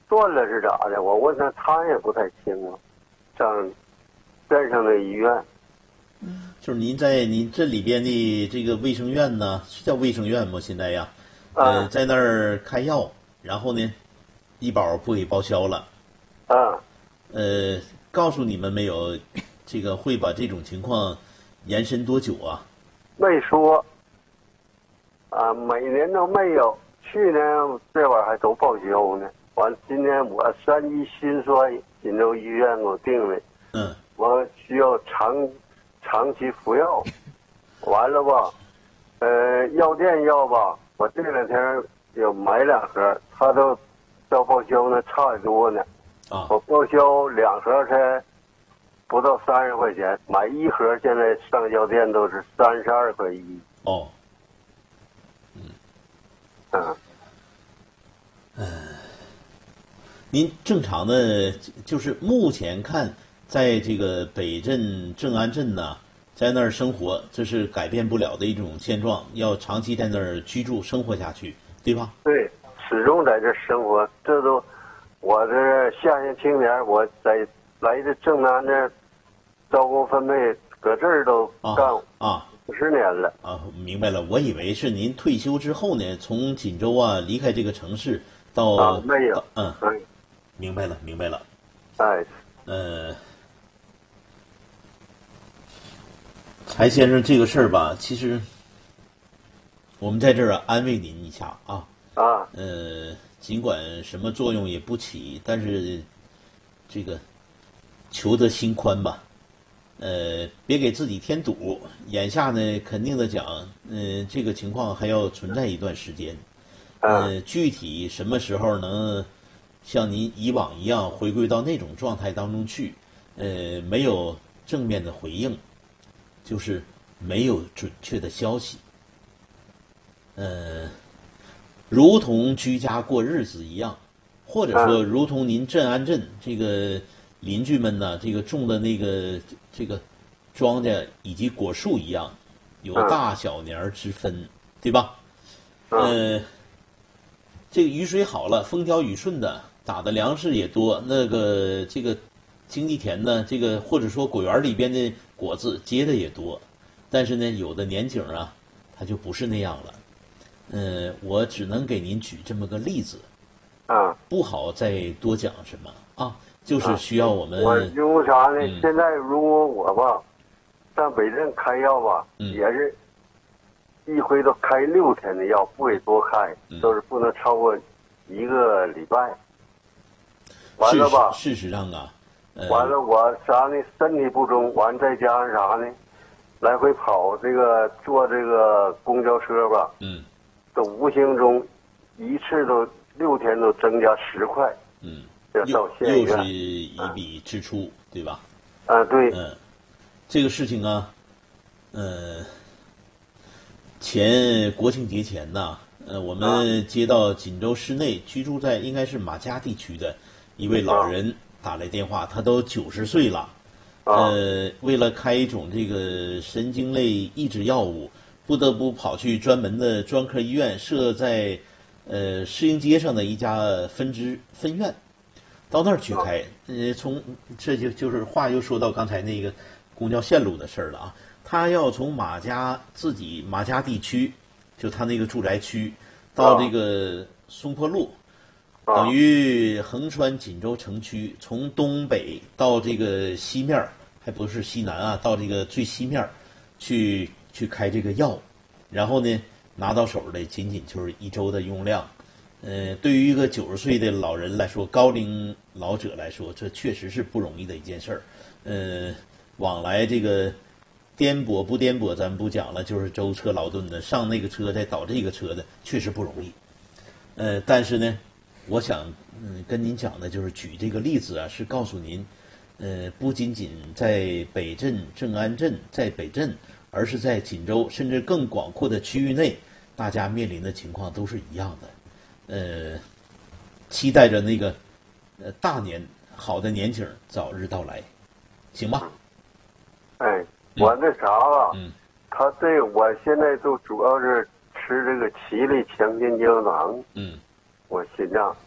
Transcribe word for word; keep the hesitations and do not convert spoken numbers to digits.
断了是咋的？我问他，他也不太清楚。上镇上的医院， 就是您在您这里边的这个卫生院呢，是叫卫生院吗？现在呀，呃， 啊在那儿开药，然后呢，医保不给报销了， 啊， 呃，告诉你们没有，这个会把这种情况延伸多久啊？ 没说。啊，每年都没有。去年这玩意儿还都报销呢。完，今年我三级心衰，锦州医院给我定的， 嗯我需要长长期服药。完了吧，呃，药店药吧，我这两天有买两盒，他都要报销呢，差得多呢。 啊我报销两盒才不到三十块钱，买一盒现在上药店都是三十二块一。 哦， 嗯， 您正常的就是目前看，在这个北镇正安镇呢，在那儿生活，这是改变不了的一种现状，要长期在那儿居住生活下去，对吧？ 对，始终在这生活，这都我这下县青年，我在来这正南这招工分配，搁这儿都干啊啊五十年了。 啊，明白了。我以为是您退休之后呢，从锦州啊离开这个城市到啊，没有到，嗯， 嗯， 明白了，明白了。 哎， 呃，柴先生这个事儿吧，其实我们在这儿啊安慰您一下啊。 啊， 呃，尽管什么作用也不起，但是这个求得心宽吧。呃，别给自己添堵。眼下呢，肯定的讲，呃，这个情况还要存在一段时间。呃，具体什么时候能像您以往一样回归到那种状态当中去？呃，没有正面的回应，就是没有准确的消息。呃，如同居家过日子一样，或者说如同您镇安镇这个邻居们呢，这个种的那个这个庄稼以及果树一样，有大小年儿之分，对吧？呃，这个雨水好了，风调雨顺的，打的粮食也多，那个这个经济田呢，这个或者说果园里边的果子结的也多，但是呢，有的年景啊，它就不是那样了。呃，我只能给您举这么个例子， 啊， 不好再多讲什么啊，就是需要我们。 我因为啥呢？ 嗯现在如果我吧，上北镇开药吧， 嗯也是一回都开六天的药，不给多开， 嗯都是不能超过一个礼拜。完了吧？ 事实事实上啊，呃， 完了我啥呢？身体不中，完再加上啥呢？来回跑这个坐这个公交车吧， 嗯都无形中一次都六天都增加十块， 嗯， 要到又县医又是院。 一笔支出，对吧？ 啊，对， 嗯，这个事情啊，呃，前国庆节前呐，呃，我们接到锦州市内居住在应该是马家地区的一位老人打来电话，他都九十岁了，呃，为了开一种这个神经类抑制药物，不得不跑去专门的专科医院设在呃市营街上的一家分支分院。到那儿去开，呃，从这就就是话又说到刚才那个公交线路的事儿了啊。他要从马家自己马家地区，就他那个住宅区，到这个松坡路，等于横穿锦州城区，从东北到这个西面儿，还不是西南啊，到这个最西面儿去去开这个药，然后呢拿到手的仅仅就是一周的用量。呃，对于一个九十岁的老人来说，高龄老者来说，这确实是不容易的一件事儿。呃，往来这个颠簸不颠簸，咱们不讲了，就是舟车劳顿的，上那个车再倒这个车的，确实不容易。呃，但是呢，我想嗯跟您讲的就是举这个例子啊，是告诉您，呃，不仅仅在北镇正安镇，在北镇，而是在锦州甚至更广阔的区域内，大家面临的情况都是一样的。呃，期待着那个呃大年好的年景早日到来，行吧？ 哎，我那啥吧， 嗯， 他这我现在都主要是吃这个奇力强心胶囊， 嗯， 我心脏